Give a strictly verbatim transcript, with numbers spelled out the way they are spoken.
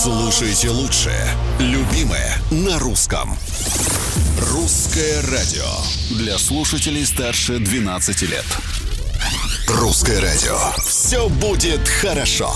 Слушайте лучшее, любимое на русском. Русское радио для слушателей старше двенадцати лет. Русское радио. Все будет хорошо.